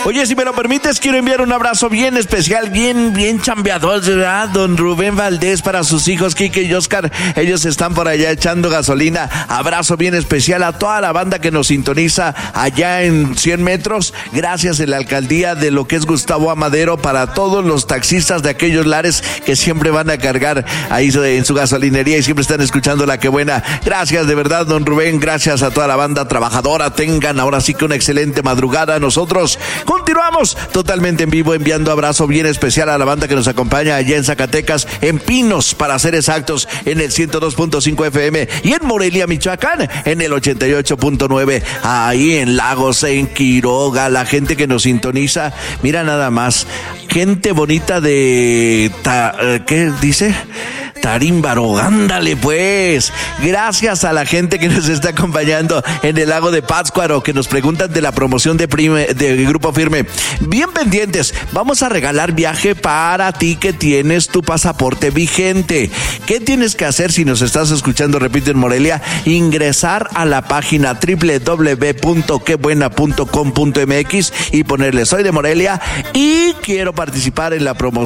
Oye, si me lo permites, quiero enviar un abrazo bien especial, bien chambeador, ¿verdad? Don Rubén Valdés para sus hijos, Kike y Oscar. Ellos están por allá echando gasolina. Abrazo bien especial a toda la banda que nos sintoniza allá en 100 metros. Gracias en la alcaldía de lo que es Gustavo Amadero, para todos los taxistas de aquellos lares que siempre van a cargar ahí en su gasolinería y siempre están escuchando La Que Buena. Gracias de verdad, don Rubén. Gracias a toda la banda trabajadora. Tengan ahora sí que una excelente madrugada. Nosotros continuamos totalmente en vivo, enviando abrazo bien especial a la banda que nos acompaña allá en Zacatecas, en Pinos, para ser exactos, en el 102.5 FM, y en Morelia, Michoacán, en el 88.9, ahí en Lagos, en Quiroga, la gente que nos sintoniza. Mira nada más, gente bonita de... ¿qué dice? Tarímbaro, ándale pues. Gracias a la gente que nos está acompañando en el lago de Pátzcuaro, que nos preguntan de la promoción de Grupo Firme. Bien pendientes, vamos a regalar viaje para ti que tienes tu pasaporte vigente. ¿Qué tienes que hacer si nos estás escuchando, repito, en Morelia? Ingresar a la página www.quebuena.com.mx y ponerle soy de Morelia y quiero participar en la promoción